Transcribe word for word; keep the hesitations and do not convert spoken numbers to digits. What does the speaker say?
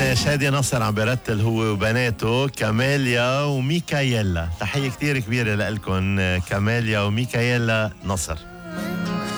شادي نصر عم بيرتل هو وبناته كاميليا وميكايلا. تحية كتير كبيرة لكم كاميليا وميكايلا نصر.